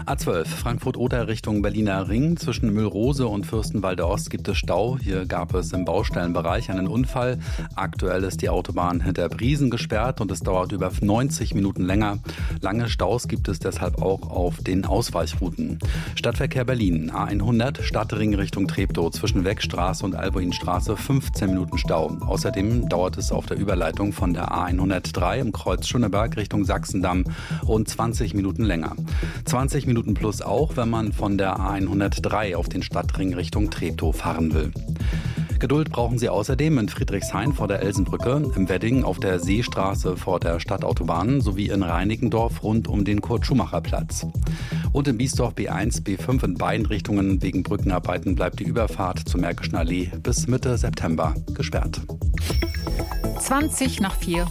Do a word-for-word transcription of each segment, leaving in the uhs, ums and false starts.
A zwölf, Frankfurt-Oder Richtung Berliner Ring. Zwischen Müllrose und Fürstenwalde Ost gibt es Stau. Hier gab es im Baustellenbereich einen Unfall. Aktuell ist die Autobahn hinter Briesen gesperrt und es dauert über neunzig Minuten länger. Lange Staus gibt es deshalb auch auf den Ausweichrouten. Stadtverkehr Berlin, A hundert, Stadtring Richtung Treptow. Zwischen Weckstraße und Albuinstraße fünfzehn Minuten Stau. Außerdem dauert es auf der Überleitung von der A hundertdrei im Kreuz Schöneberg Richtung Sachsendamm rund zwanzig Minuten länger. zwanzig Minuten plus auch, wenn man von der A hundertdrei auf den Stadtring Richtung Treptow fahren will. Geduld brauchen Sie außerdem in Friedrichshain vor der Elsenbrücke, im Wedding auf der Seestraße vor der Stadtautobahn sowie in Reinickendorf rund um den Kurt-Schumacher-Platz. Und in Biesdorf B eins, B fünf in beiden Richtungen wegen Brückenarbeiten bleibt die Überfahrt zur Märkischen Allee bis Mitte September gesperrt. zwanzig nach vier.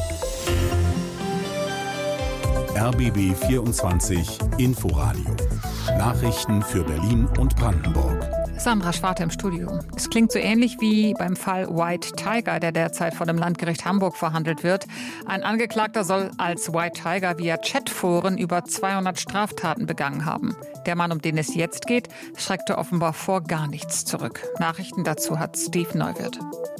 R B B vierundzwanzig Inforadio. Nachrichten für Berlin und Brandenburg. Sandra Schwarte im Studio. Es klingt so ähnlich wie beim Fall White Tiger, der derzeit vor dem Landgericht Hamburg verhandelt wird. Ein Angeklagter soll als White Tiger via Chatforen über zweihundert Straftaten begangen haben. Der Mann, um den es jetzt geht, schreckte offenbar vor gar nichts zurück. Nachrichten dazu hat Steve Neuwirth.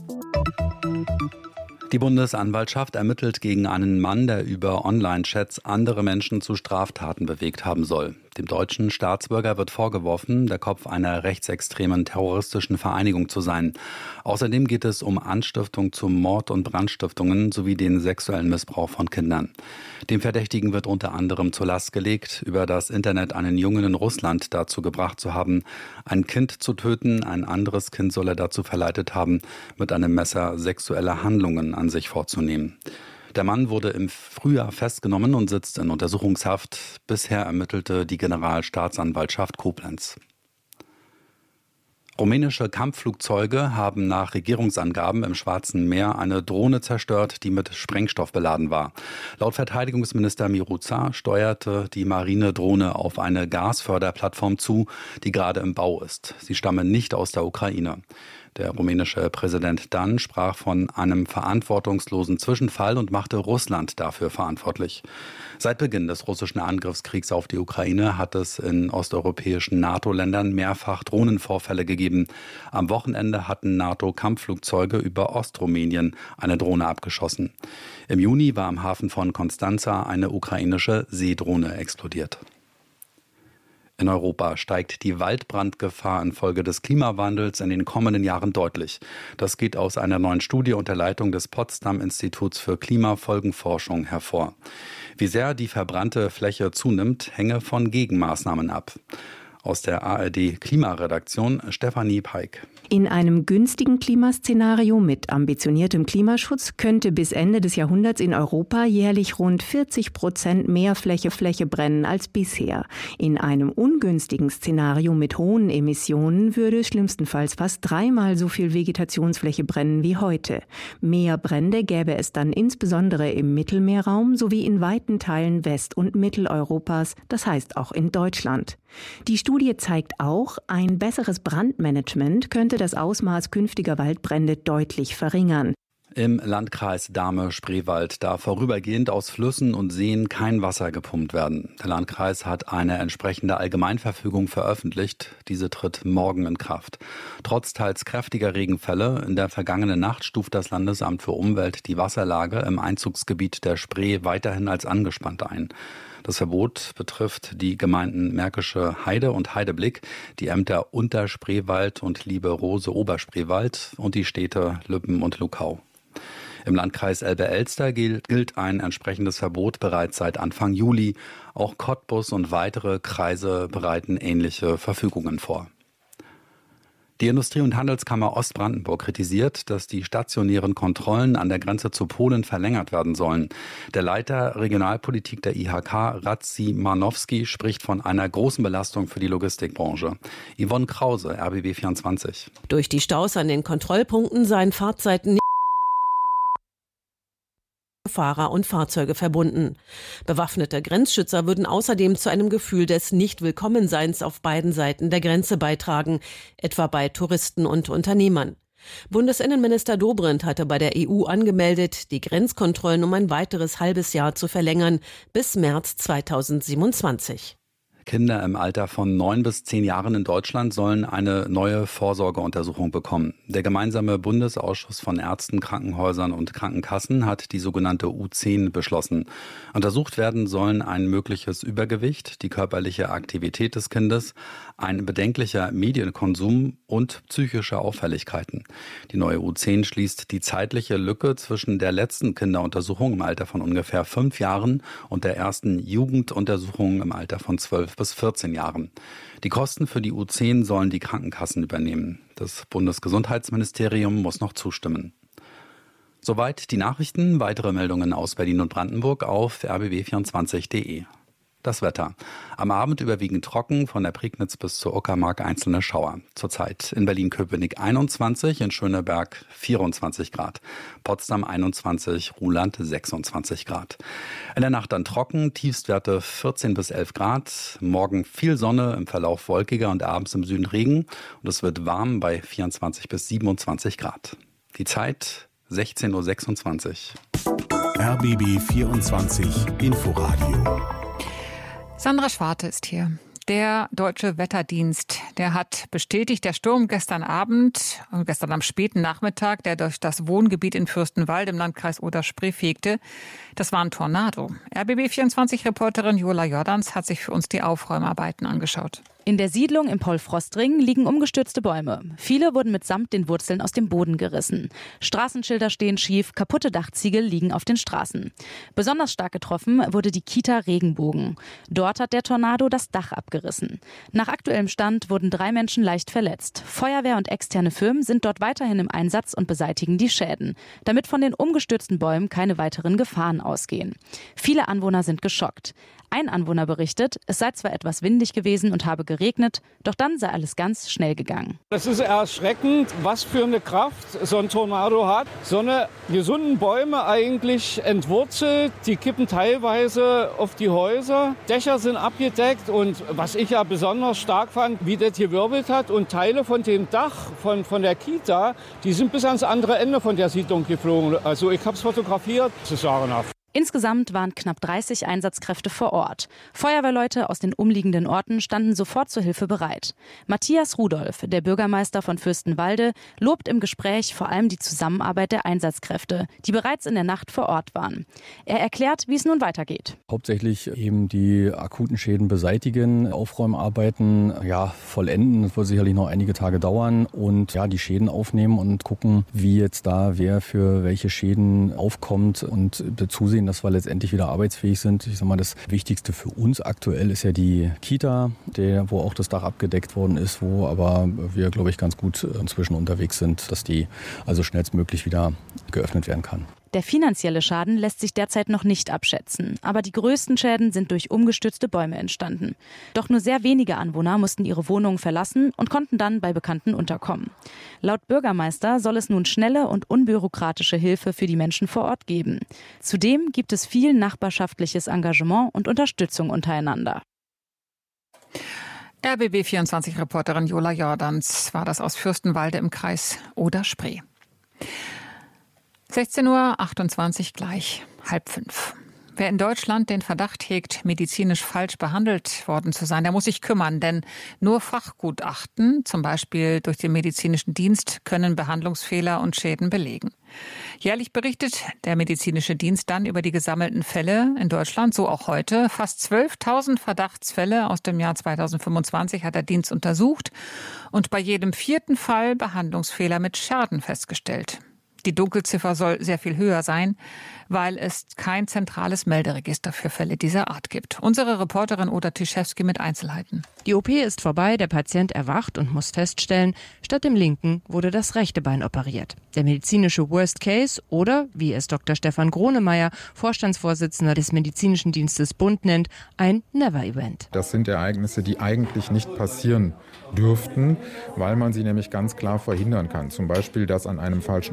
Die Bundesanwaltschaft ermittelt gegen einen Mann, der über Online-Chats andere Menschen zu Straftaten bewegt haben soll. Dem deutschen Staatsbürger wird vorgeworfen, der Kopf einer rechtsextremen terroristischen Vereinigung zu sein. Außerdem geht es um Anstiftung zu Mord- und Brandstiftungen sowie den sexuellen Missbrauch von Kindern. Dem Verdächtigen wird unter anderem zur Last gelegt, über das Internet einen Jungen in Russland dazu gebracht zu haben, ein Kind zu töten. Ein anderes Kind soll er dazu verleitet haben, mit einem Messer sexuelle Handlungen an sich vorzunehmen. Der Mann wurde im Frühjahr festgenommen und sitzt in Untersuchungshaft. Bisher ermittelte die Generalstaatsanwaltschaft Koblenz. Rumänische Kampfflugzeuge haben nach Regierungsangaben im Schwarzen Meer eine Drohne zerstört, die mit Sprengstoff beladen war. Laut Verteidigungsminister Miruța steuerte die Marinedrohne auf eine Gasförderplattform zu, die gerade im Bau ist. Sie stamme nicht aus der Ukraine. Der rumänische Präsident Dan sprach von einem verantwortungslosen Zwischenfall und machte Russland dafür verantwortlich. Seit Beginn des russischen Angriffskriegs auf die Ukraine hat es in osteuropäischen NATO-Ländern mehrfach Drohnenvorfälle gegeben. Am Wochenende hatten NATO-Kampfflugzeuge über Ostrumänien eine Drohne abgeschossen. Im Juni war am Hafen von Konstanza eine ukrainische Seedrohne explodiert. In Europa steigt die Waldbrandgefahr infolge des Klimawandels in den kommenden Jahren deutlich. Das geht aus einer neuen Studie unter Leitung des Potsdam-Instituts für Klimafolgenforschung hervor. Wie sehr die verbrannte Fläche zunimmt, hänge von Gegenmaßnahmen ab. Aus der A R D-Klimaredaktion Stefanie Peik. In einem günstigen Klimaszenario mit ambitioniertem Klimaschutz könnte bis Ende des Jahrhunderts in Europa jährlich rund vierzig Prozent mehr Fläche Fläche brennen als bisher. In einem ungünstigen Szenario mit hohen Emissionen würde schlimmstenfalls fast dreimal so viel Vegetationsfläche brennen wie heute. Mehr Brände gäbe es dann insbesondere im Mittelmeerraum sowie in weiten Teilen West- und Mitteleuropas, das heißt auch in Deutschland. Die Studie zeigt auch, ein besseres Brandmanagement könnte das Ausmaß künftiger Waldbrände deutlich verringern. Im Landkreis Dahme-Spreewald darf vorübergehend aus Flüssen und Seen kein Wasser gepumpt werden. Der Landkreis hat eine entsprechende Allgemeinverfügung veröffentlicht. Diese tritt morgen in Kraft. Trotz teils kräftiger Regenfälle in der vergangenen Nacht stuft das Landesamt für Umwelt die Wasserlage im Einzugsgebiet der Spree weiterhin als angespannt ein. Das Verbot betrifft die Gemeinden Märkische Heide und Heideblick, die Ämter Unterspreewald und Liebe-Rose-Oberspreewald und die Städte Lübben und Luckau. Im Landkreis Elbe-Elster gilt ein entsprechendes Verbot bereits seit Anfang Juli. Auch Cottbus und weitere Kreise bereiten ähnliche Verfügungen vor. Die Industrie- und Handelskammer Ostbrandenburg kritisiert, dass die stationären Kontrollen an der Grenze zu Polen verlängert werden sollen. Der Leiter Regionalpolitik der I H K, Radzi Marnowski, spricht von einer großen Belastung für die Logistikbranche. Yvonne Krause, R B B vierundzwanzig. Durch die Staus an den Kontrollpunkten seien Fahrzeiten nicht Fahrer und Fahrzeuge verbunden. Bewaffnete Grenzschützer würden außerdem zu einem Gefühl des Nicht-Willkommenseins auf beiden Seiten der Grenze beitragen, etwa bei Touristen und Unternehmern. Bundesinnenminister Dobrindt hatte bei der E U angemeldet, die Grenzkontrollen um ein weiteres halbes Jahr zu verlängern, bis März zweitausendsiebenundzwanzig. Kinder im Alter von neun bis zehn Jahren in Deutschland sollen eine neue Vorsorgeuntersuchung bekommen. Der gemeinsame Bundesausschuss von Ärzten, Krankenhäusern und Krankenkassen hat die sogenannte U zehn beschlossen. Untersucht werden sollen ein mögliches Übergewicht, die körperliche Aktivität des Kindes, ein bedenklicher Medienkonsum und psychische Auffälligkeiten. Die neue U zehn schließt die zeitliche Lücke zwischen der letzten Kinderuntersuchung im Alter von ungefähr fünf Jahren und der ersten Jugenduntersuchung im Alter von zwölf bis vierzehn Jahren. Die Kosten für die U zehn sollen die Krankenkassen übernehmen. Das Bundesgesundheitsministerium muss noch zustimmen. Soweit die Nachrichten. Weitere Meldungen aus Berlin und Brandenburg auf r b b vierundzwanzig punkt de. Das Wetter. Am Abend überwiegend trocken, von der Prignitz bis zur Uckermark einzelne Schauer. Zurzeit in Berlin-Köpenick einundzwanzig, in Schöneberg vierundzwanzig Grad, Potsdam einundzwanzig, Ruhland sechsundzwanzig Grad. In der Nacht dann trocken, Tiefstwerte vierzehn bis elf Grad, morgen viel Sonne, im Verlauf wolkiger und abends im Süden Regen und es wird warm bei vierundzwanzig bis siebenundzwanzig Grad. Die Zeit sechzehn Uhr sechsundzwanzig. R B B vierundzwanzig Inforadio. Sandra Schwarte ist hier. Der Deutsche Wetterdienst, der hat bestätigt, der Sturm gestern Abend, gestern am späten Nachmittag, der durch das Wohngebiet in Fürstenwalde im Landkreis Oder-Spree fegte, das war ein Tornado. R B B vierundzwanzig-Reporterin Jola Jordans hat sich für uns die Aufräumarbeiten angeschaut. In der Siedlung im Paul-Frost-Ring liegen umgestürzte Bäume. Viele wurden mitsamt den Wurzeln aus dem Boden gerissen. Straßenschilder stehen schief, kaputte Dachziegel liegen auf den Straßen. Besonders stark getroffen wurde die Kita Regenbogen. Dort hat der Tornado das Dach abgerissen. Nach aktuellem Stand wurden drei Menschen leicht verletzt. Feuerwehr und externe Firmen sind dort weiterhin im Einsatz und beseitigen die Schäden, damit von den umgestürzten Bäumen keine weiteren Gefahren ausgehen. Viele Anwohner sind geschockt. Ein Anwohner berichtet, es sei zwar etwas windig gewesen und habe geregnet, doch dann sei alles ganz schnell gegangen. Es ist erschreckend, was für eine Kraft so ein Tornado hat. So eine gesunden Bäume eigentlich entwurzelt, die kippen teilweise auf die Häuser. Dächer sind abgedeckt und was ich ja besonders stark fand, wie das gewirbelt hat. Und Teile von dem Dach von, von der Kita, die sind bis ans andere Ende von der Siedlung geflogen. Also ich habe es fotografiert, das ist sagenhaft. Insgesamt waren knapp dreißig Einsatzkräfte vor Ort. Feuerwehrleute aus den umliegenden Orten standen sofort zur Hilfe bereit. Matthias Rudolph, der Bürgermeister von Fürstenwalde, lobt im Gespräch vor allem die Zusammenarbeit der Einsatzkräfte, die bereits in der Nacht vor Ort waren. Er erklärt, wie es nun weitergeht. Hauptsächlich eben die akuten Schäden beseitigen, Aufräumarbeiten ja, vollenden. Das wird sicherlich noch einige Tage dauern und ja, die Schäden aufnehmen und gucken, wie jetzt da wer für welche Schäden aufkommt und zusehen, dass wir letztendlich wieder arbeitsfähig sind. Ich sag mal, das Wichtigste für uns aktuell ist ja die Kita, der, wo auch das Dach abgedeckt worden ist, wo aber wir, glaube ich, ganz gut inzwischen unterwegs sind, dass die also schnellstmöglich wieder geöffnet werden kann. Der finanzielle Schaden lässt sich derzeit noch nicht abschätzen, aber die größten Schäden sind durch umgestürzte Bäume entstanden. Doch nur sehr wenige Anwohner mussten ihre Wohnungen verlassen und konnten dann bei Bekannten unterkommen. Laut Bürgermeister soll es nun schnelle und unbürokratische Hilfe für die Menschen vor Ort geben. Zudem gibt es viel nachbarschaftliches Engagement und Unterstützung untereinander. R B B vierundzwanzig-Reporterin Jola Jordans war das aus Fürstenwalde im Kreis Oder-Spree. sechzehn Uhr achtundzwanzig, gleich halb fünf. Wer in Deutschland den Verdacht hegt, medizinisch falsch behandelt worden zu sein, der muss sich kümmern, denn nur Fachgutachten, zum Beispiel durch den medizinischen Dienst, können Behandlungsfehler und Schäden belegen. Jährlich berichtet der medizinische Dienst dann über die gesammelten Fälle in Deutschland, so auch heute. Fast zwölftausend Verdachtsfälle aus dem Jahr zweitausendfünfundzwanzig hat der Dienst untersucht und bei jedem vierten Fall Behandlungsfehler mit Schaden festgestellt. Die Dunkelziffer soll sehr viel höher sein, weil es kein zentrales Melderegister für Fälle dieser Art gibt. Unsere Reporterin Oda Tischewski mit Einzelheiten. Die O P ist vorbei, der Patient erwacht und muss feststellen, statt dem linken wurde das rechte Bein operiert. Der medizinische Worst Case oder, wie es Doktor Stefan Gronemeyer, Vorstandsvorsitzender des Medizinischen Dienstes Bund nennt, ein Never-Event. Das sind Ereignisse, die eigentlich nicht passieren dürften, weil man sie nämlich ganz klar verhindern kann. Zum Beispiel, dass an einem falschen Körperteil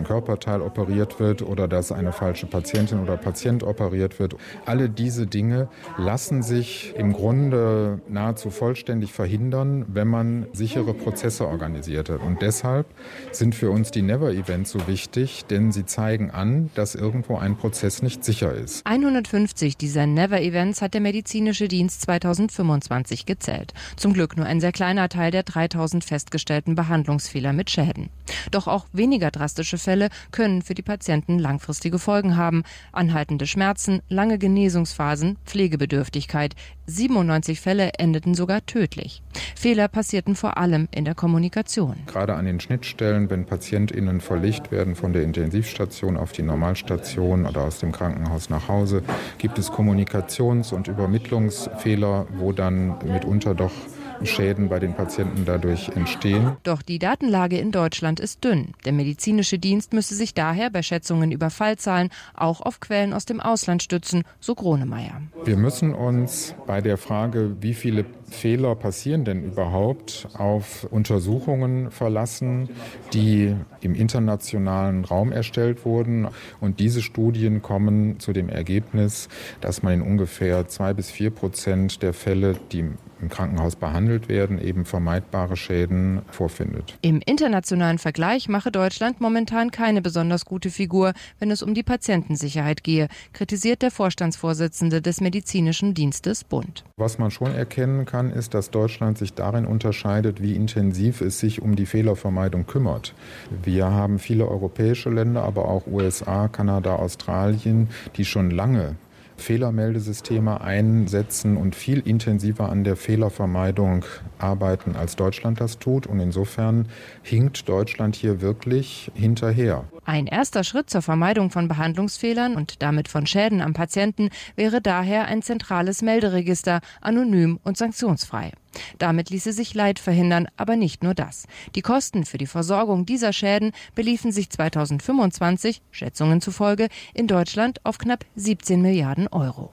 Körperteil operiert wird oder dass eine falsche Patientin oder Patient operiert wird. Alle diese Dinge lassen sich im Grunde nahezu vollständig verhindern, wenn man sichere Prozesse organisiert hat. Und deshalb sind für uns die Never-Events so wichtig, denn sie zeigen an, dass irgendwo ein Prozess nicht sicher ist. hundertfünfzig dieser Never-Events hat der medizinische Dienst zweitausendfünfundzwanzig gezählt. Zum Glück nur ein sehr kleiner Teil der dreitausend festgestellten Behandlungsfehler mit Schäden. Doch auch weniger drastische Fälle können für die Patienten langfristige Folgen haben. Anhaltende Schmerzen, lange Genesungsphasen, Pflegebedürftigkeit. siebenundneunzig Fälle endeten sogar tödlich. Fehler passierten vor allem in der Kommunikation. Gerade an den Schnittstellen, wenn PatientInnen verlegt werden von der Intensivstation auf die Normalstation oder aus dem Krankenhaus nach Hause, gibt es Kommunikations- und Übermittlungsfehler, wo dann mitunter doch Schäden bei den Patienten dadurch entstehen. Doch die Datenlage in Deutschland ist dünn. Der medizinische Dienst müsse sich daher bei Schätzungen über Fallzahlen auch auf Quellen aus dem Ausland stützen, so Gronemeyer. Wir müssen uns bei der Frage, wie viele Fehler passieren denn überhaupt, auf Untersuchungen verlassen, die im internationalen Raum erstellt wurden. Und diese Studien kommen zu dem Ergebnis, dass man in ungefähr zwei bis vier Prozent der Fälle, die im Krankenhaus behandelt werden, eben vermeidbare Schäden vorfindet. Im internationalen Vergleich mache Deutschland momentan keine besonders gute Figur, wenn es um die Patientensicherheit gehe, kritisiert der Vorstandsvorsitzende des Medizinischen Dienstes Bund. Was man schon erkennen kann, ist, dass Deutschland sich darin unterscheidet, wie intensiv es sich um die Fehlervermeidung kümmert. Wir haben viele europäische Länder, aber auch U S A, Kanada, Australien, die schon lange Fehlermeldesysteme einsetzen und viel intensiver an der Fehlervermeidung arbeiten, als Deutschland das tut. Und insofern hinkt Deutschland hier wirklich hinterher. Ein erster Schritt zur Vermeidung von Behandlungsfehlern und damit von Schäden am Patienten wäre daher ein zentrales Melderegister, anonym und sanktionsfrei. Damit ließe sich Leid verhindern, aber nicht nur das. Die Kosten für die Versorgung dieser Schäden beliefen sich zweitausendfünfundzwanzig, Schätzungen zufolge, in Deutschland auf knapp siebzehn Milliarden Euro.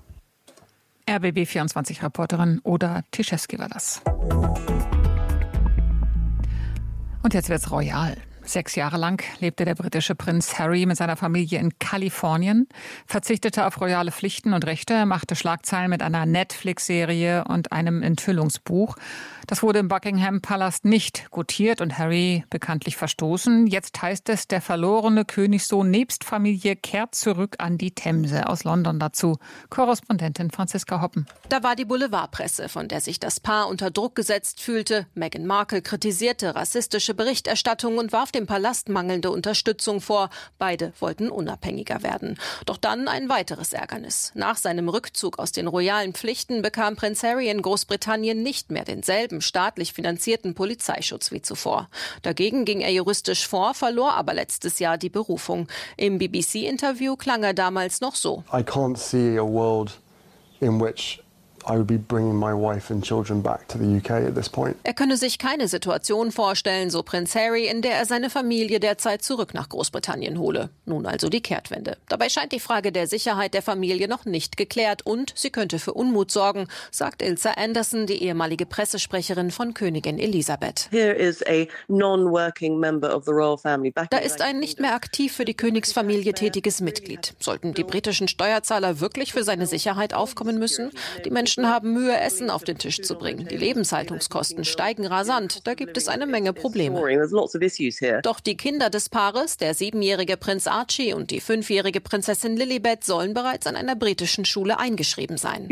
R B B vierundzwanzig-Reporterin Oda Tischewski war das. Und jetzt wird's royal. Sechs Jahre lang lebte der britische Prinz Harry mit seiner Familie in Kalifornien, verzichtete auf royale Pflichten und Rechte, machte Schlagzeilen mit einer Netflix-Serie und einem Enthüllungsbuch. Das wurde im Buckingham-Palast nicht gutiert und Harry bekanntlich verstoßen. Jetzt heißt es, der verlorene Königssohn nebst Familie kehrt zurück an die Themse. Aus London dazu Korrespondentin Franziska Hoppen. Da war die Boulevardpresse, von der sich das Paar unter Druck gesetzt fühlte. Meghan Markle kritisierte rassistische Berichterstattung und warf dem Palast mangelnde Unterstützung vor. Beide wollten unabhängiger werden. Doch dann ein weiteres Ärgernis. Nach seinem Rückzug aus den royalen Pflichten bekam Prinz Harry in Großbritannien nicht mehr denselben staatlich finanzierten Polizeischutz wie zuvor. Dagegen ging er juristisch vor, verlor aber letztes Jahr die Berufung. Im B B C-Interview klang er damals noch so. I can't see a world in which I would be bringing my wife and children back to the U K at this point. Er könne sich keine Situation vorstellen, so Prinz Harry, in der er seine Familie derzeit zurück nach Großbritannien hole. Nun also die Kehrtwende. Dabei scheint die Frage der Sicherheit der Familie noch nicht geklärt und sie könnte für Unmut sorgen, sagt Ilse Anderson, die ehemalige Pressesprecherin von Königin Elisabeth. Here is a non-working member of the royal family back. Da ist ein nicht mehr aktiv für die Königsfamilie tätiges Mitglied. Sollten die britischen Steuerzahler wirklich für seine Sicherheit aufkommen müssen? Die Menschen haben Mühe, Essen auf den Tisch zu bringen. Die Lebenshaltungskosten steigen rasant. Da gibt es eine Menge Probleme. Doch die Kinder des Paares, der siebenjährige Prinz Archie und die fünfjährige Prinzessin Lilibet, sollen bereits an einer britischen Schule eingeschrieben sein.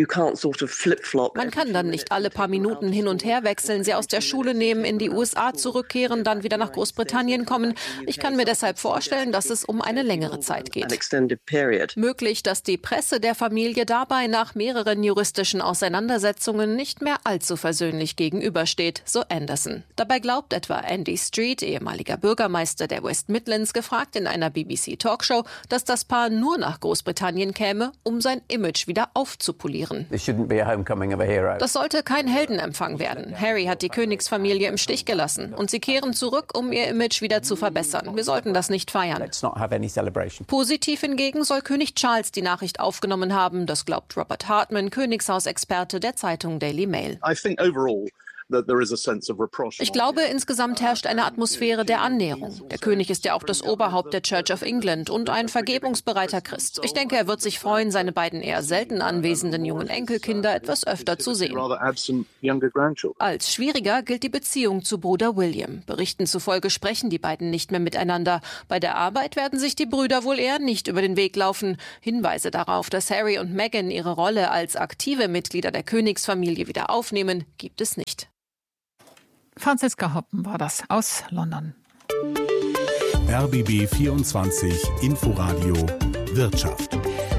Man kann dann nicht alle paar Minuten hin und her wechseln, sie aus der Schule nehmen, in die U S A zurückkehren, dann wieder nach Großbritannien kommen. Ich kann mir deshalb vorstellen, dass es um eine längere Zeit geht. Möglich, dass die Presse der Familie dabei nach mehreren juristischen Auseinandersetzungen nicht mehr allzu versöhnlich gegenübersteht, so Anderson. Dabei glaubt etwa Andy Street, ehemaliger Bürgermeister der West Midlands, gefragt in einer B B C-Talkshow, dass das Paar nur nach Großbritannien käme, um sein Image wieder aufzupolieren. Das sollte kein Heldenempfang werden. Harry hat die Königsfamilie im Stich gelassen und sie kehren zurück, um ihr Image wieder zu verbessern. Wir sollten das nicht feiern. Positiv hingegen soll König Charles die Nachricht aufgenommen haben, das glaubt Robert Hartman, Königshaus Experte der Zeitung Daily Mail. Ich glaube, insgesamt herrscht eine Atmosphäre der Annäherung. Der König ist ja auch das Oberhaupt der Church of England und ein vergebungsbereiter Christ. Ich denke, er wird sich freuen, seine beiden eher selten anwesenden jungen Enkelkinder etwas öfter zu sehen. Als schwieriger gilt die Beziehung zu Bruder William. Berichten zufolge sprechen die beiden nicht mehr miteinander. Bei der Arbeit werden sich die Brüder wohl eher nicht über den Weg laufen. Hinweise darauf, dass Harry und Meghan ihre Rolle als aktive Mitglieder der Königsfamilie wieder aufnehmen, gibt es nicht. Franziska Hoppen war das aus London. R B B vierundzwanzig Inforadio Wirtschaft.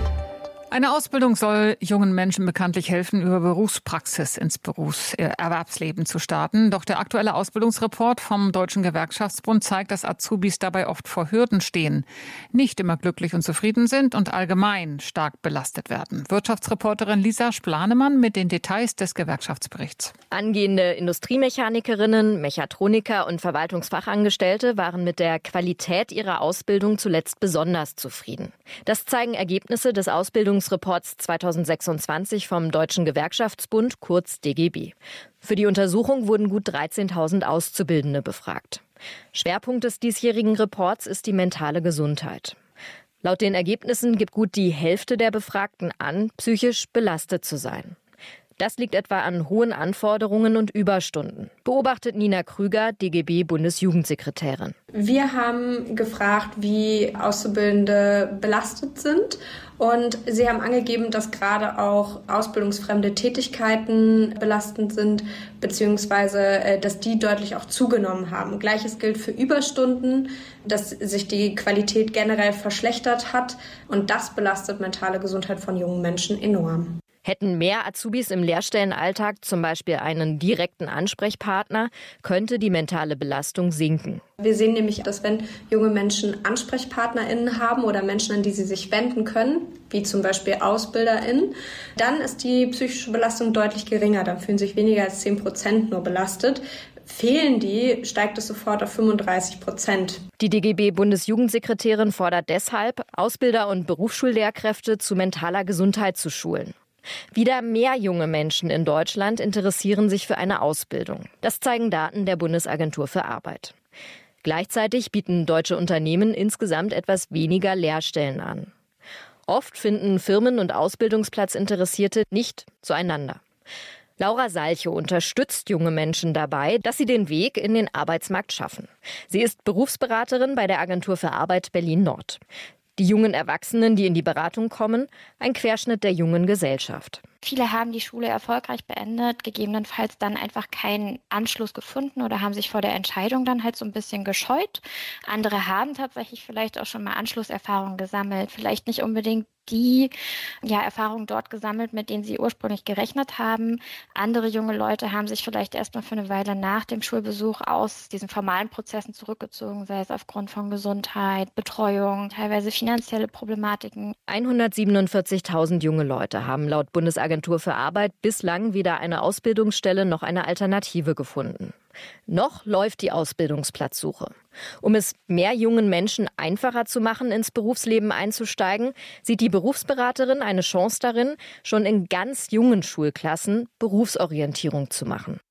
Eine Ausbildung soll jungen Menschen bekanntlich helfen, über Berufspraxis ins Berufserwerbsleben zu starten. Doch der aktuelle Ausbildungsreport vom Deutschen Gewerkschaftsbund zeigt, dass Azubis dabei oft vor Hürden stehen, nicht immer glücklich und zufrieden sind und allgemein stark belastet werden. Wirtschaftsreporterin Lisa Splanemann mit den Details des Gewerkschaftsberichts. Angehende Industriemechanikerinnen, Mechatroniker und Verwaltungsfachangestellte waren mit der Qualität ihrer Ausbildung zuletzt besonders zufrieden. Das zeigen Ergebnisse des Ausbildungsreports zweitausendsechsundzwanzig vom Deutschen Gewerkschaftsbund, kurz D G B. Für die Untersuchung wurden gut dreizehntausend Auszubildende befragt. Schwerpunkt des diesjährigen Reports ist die mentale Gesundheit. Laut den Ergebnissen gibt gut die Hälfte der Befragten an, psychisch belastet zu sein. Das liegt etwa an hohen Anforderungen und Überstunden, beobachtet Nina Krüger, D G B-Bundesjugendsekretärin. Wir haben gefragt, wie Auszubildende belastet sind. Und sie haben angegeben, dass gerade auch ausbildungsfremde Tätigkeiten belastend sind, beziehungsweise dass die deutlich auch zugenommen haben. Gleiches gilt für Überstunden, dass sich die Qualität generell verschlechtert hat. Und das belastet mentale Gesundheit von jungen Menschen enorm. Hätten mehr Azubis im Lehrstellenalltag zum Beispiel einen direkten Ansprechpartner, könnte die mentale Belastung sinken. Wir sehen nämlich, dass wenn junge Menschen AnsprechpartnerInnen haben oder Menschen, an die sie sich wenden können, wie zum Beispiel AusbilderInnen, dann ist die psychische Belastung deutlich geringer. Dann fühlen sich weniger als zehn Prozent nur belastet. Fehlen die, steigt es sofort auf fünfunddreißig Prozent. Die D G B-Bundesjugendsekretärin fordert deshalb, Ausbilder und Berufsschullehrkräfte zu mentaler Gesundheit zu schulen. Wieder mehr junge Menschen in Deutschland interessieren sich für eine Ausbildung. Das zeigen Daten der Bundesagentur für Arbeit. Gleichzeitig bieten deutsche Unternehmen insgesamt etwas weniger Lehrstellen an. Oft finden Firmen und Ausbildungsplatzinteressierte nicht zueinander. Laura Salchow unterstützt junge Menschen dabei, dass sie den Weg in den Arbeitsmarkt schaffen. Sie ist Berufsberaterin bei der Agentur für Arbeit Berlin-Nord. Die jungen Erwachsenen, die in die Beratung kommen, ein Querschnitt der jungen Gesellschaft. Viele haben die Schule erfolgreich beendet, gegebenenfalls dann einfach keinen Anschluss gefunden oder haben sich vor der Entscheidung dann halt so ein bisschen gescheut. Andere haben tatsächlich vielleicht auch schon mal Anschlusserfahrungen gesammelt, vielleicht nicht unbedingt die ja, Erfahrungen dort gesammelt, mit denen sie ursprünglich gerechnet haben. Andere junge Leute haben sich vielleicht erst mal für eine Weile nach dem Schulbesuch aus diesen formalen Prozessen zurückgezogen, sei es aufgrund von Gesundheit, Betreuung, teilweise finanzielle Problematiken. hundertsiebenundvierzigtausend junge Leute haben laut Bundesagentur für Arbeit bislang weder eine Ausbildungsstelle noch eine Alternative gefunden. Noch läuft die Ausbildungsplatzsuche. Um es mehr jungen Menschen einfacher zu machen, ins Berufsleben einzusteigen, sieht die Berufsberaterin eine Chance darin, schon in ganz jungen Schulklassen Berufsorientierung zu machen.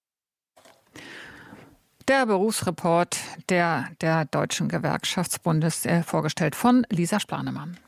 Der Berufsreport der, der Deutschen Gewerkschaftsbundes, äh, vorgestellt von Lisa Splanemann.